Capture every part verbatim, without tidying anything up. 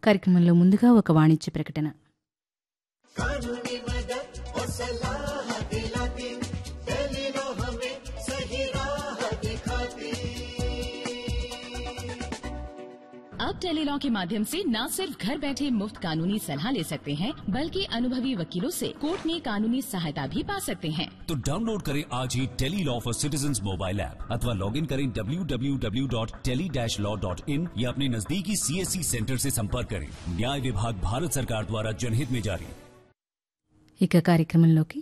కార్యక్రమంలో ముందుగా ఒక వాణిజ్య ప్రకటన. कानूनी मदद और सलाह दिलाती, टेलीलॉ हमें सही राह दिखाती। अब टेलीलॉ के माध्यम से न सिर्फ घर बैठे मुफ्त कानूनी सलाह ले सकते हैं, बल्कि अनुभवी वकीलों से कोर्ट में कानूनी सहायता भी पा सकते हैं। तो डाउनलोड करें आज ही Tele-Law for citizens mobile app अथवा लॉग इन करें W W W dot tele dash law dot in या अपने नजदीकी सीएससी सेंटर से संपर्क करें। न्याय विभाग भारत सरकार द्वारा जनहित में जारी। ఇక కార్యక్రమంలోకి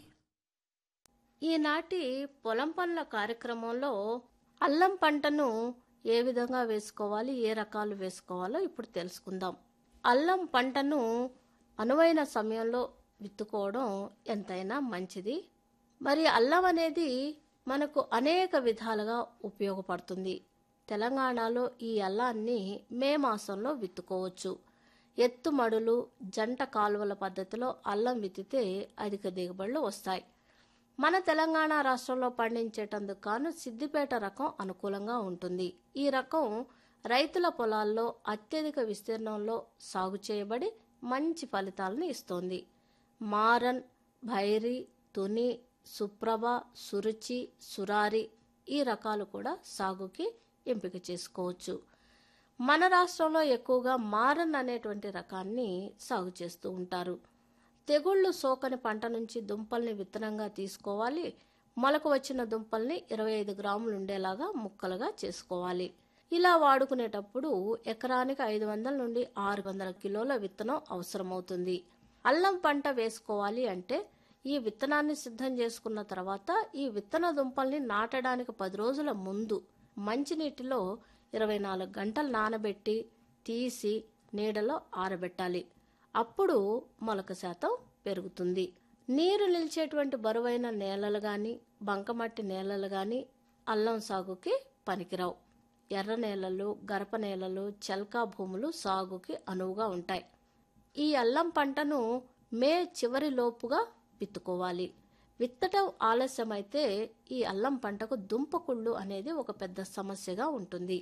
ఈనాటి పొలం పనుల కార్యక్రమంలో అల్లం పంటను ఏ విధంగా వేసుకోవాలి, ఏ రకాలు వేసుకోవాలో ఇప్పుడు తెలుసుకుందాం. అల్లం పంటను అనువైన సమయంలో విత్తుకోవడం ఎంతైనా మంచిది. మరి అల్లం అనేది మనకు అనేక విధాలుగా ఉపయోగపడుతుంది. తెలంగాణలో ఈ అల్లాన్ని మే మాసంలో విత్తుకోవచ్చు. ఎత్తుమడులు, జంట కాలువల పద్ధతిలో అల్లం విత్తితే అధిక దిగుబడులు వస్తాయి. మన తెలంగాణ రాష్ట్రంలో పండించేటందుకు గాను సిద్దిపేట రకం అనుకూలంగా ఉంటుంది. ఈ రకం రైతుల పొలాల్లో అత్యధిక విస్తీర్ణంలో సాగు చేయబడి మంచి ఫలితాలను ఇస్తోంది. మారన్, భైరి, తుని, సుప్రభ, సురుచి, సురారి ఈ రకాలు కూడా సాగుకి ఎంపిక చేసుకోవచ్చు. మన రాష్ట్రంలో ఎక్కువగా మారన్ అనేటువంటి రకాన్ని సాగు చేస్తూ ఉంటారు. తెగుళ్లు సోకని పంట నుంచి దుంపల్ని విత్తనంగా తీసుకోవాలి. మొలక వచ్చిన దుంపల్ని ఇరవై ఐదు గ్రాములు ఉండేలాగా ముక్కలుగా చేసుకోవాలి. ఇలా వాడుకునేటప్పుడు ఎకరానికి ఐదు వందల నుండి ఆరు వందల కిలోల విత్తనం అవసరమవుతుంది. అల్లం పంట వేసుకోవాలి అంటే ఈ విత్తనాన్ని సిద్ధం చేసుకున్న తర్వాత ఈ విత్తన దుంపల్ని నాటడానికి పది రోజుల ముందు మంచినీటిలో ఇరవై నాలుగు గంటలు నానబెట్టి తీసి నీడలో ఆరబెట్టాలి. అప్పుడు మొలక శాతం పెరుగుతుంది. నీరు నిలిచేటువంటి బరువైన నేలలు గాని, బంకమట్టి నేలలు గాని అల్లం సాగుకి పనికిరావు. ఎర్ర నేలలు, గరప నేలలు, చెల్కా భూములు సాగుకి అనువుగా ఉంటాయి. ఈ అల్లం పంటను మే చివరి లోపుగా విత్తుకోవాలి. విత్తడం ఆలస్యమైతే ఈ అల్లం పంటకు దుంపకుళ్ళు అనేది ఒక పెద్ద సమస్యగా ఉంటుంది.